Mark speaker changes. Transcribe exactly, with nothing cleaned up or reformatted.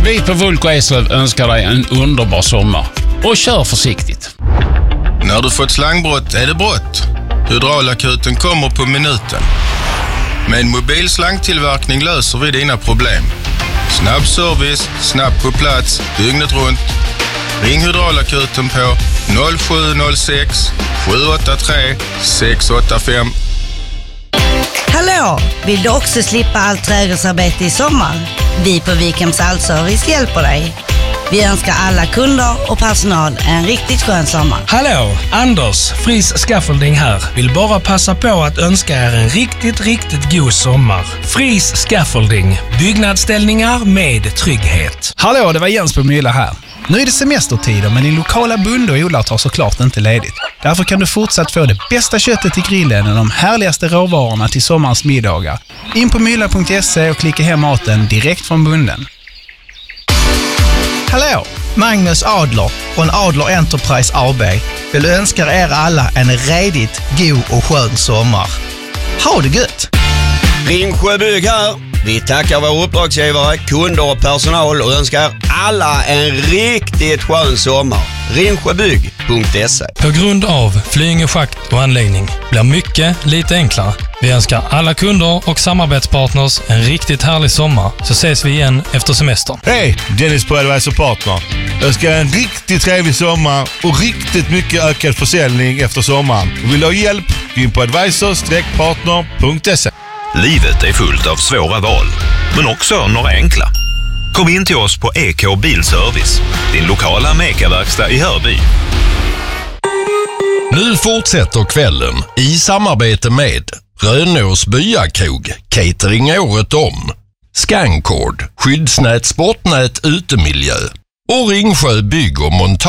Speaker 1: Vi på Vulko Eslöv önskar dig en underbar sommar. Och kör försiktigt.
Speaker 2: När du fått slangbrott är det brott. Hydraulakuten kommer på minuten. Med en mobil slangtillverkning löser vi dina problem. Snabb service, snabbt på plats, dygnet runt. Ring Hydraulakuten på noll sju noll sex sju åtta tre sex åtta fem.
Speaker 3: Hallå! Vill du också slippa allt trädgårdsarbete i sommar? Vi på Wikhems Allservice hjälper dig. Vi önskar alla kunder och personal en riktigt skön sommar.
Speaker 4: Hallå! Anders, Fris Scaffolding här. Vill bara passa på att önska er en riktigt, riktigt god sommar. Fris Scaffolding. Byggnadsställningar med trygghet.
Speaker 5: Hallå, det var Jens på Mylla här. Nu är det semestertider, men din lokala bonde och odlare tar såklart inte ledigt. Därför kan du fortsatt få det bästa köttet till grillen och de härligaste råvarorna till sommarens middagar. In på mylla punkt se och klicka hem maten direkt från bonden.
Speaker 6: Hallå, Magnus Adler från Adler Enterprise A B vill önska er alla en redigt god och skön sommar. Ha det gött!
Speaker 7: Ringsjö Bygg här. Vi tackar vår uppdragsgivare, kunder och personal och önskar alla en riktigt skön sommar. ringsjöbygg punkt se.
Speaker 4: På grund av Flyinge schakt och anläggning blir mycket lite enklare. Vi önskar alla kunder och samarbetspartners en riktigt härlig sommar, så ses vi igen efter semestern.
Speaker 8: Hej, Dennis på Advisor Partner. Jag önskar en riktigt trevlig sommar och riktigt mycket ökad försäljning efter sommaren. Vill du ha hjälp? Gå in på advisor partner punkt se.
Speaker 9: Livet är fullt av svåra val, men också några enkla. Kom in till oss på E K Bilservice, din lokala mekaverkstad i Hörby.
Speaker 10: Nu fortsätter kvällen i samarbete med Rönås Byakrog, catering året om, Scancord, skyddsnät, sportnät, utemiljö och Ringsjö Bygg och Montage.